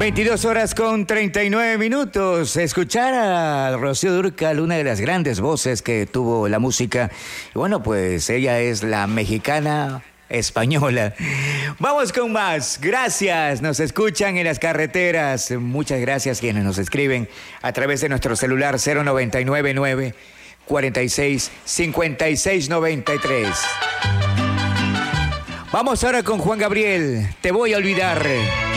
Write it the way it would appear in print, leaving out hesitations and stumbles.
22 horas con 39 minutos. Escuchar a Rocío Dúrcal, una de las grandes voces que tuvo la música. Y bueno, pues ella es la mexicana española. Vamos con más. Gracias. Nos escuchan en las carreteras. Muchas gracias quienes nos escriben a través de nuestro celular 0999 46 56 93. Vamos ahora con Juan Gabriel. Te voy a olvidar.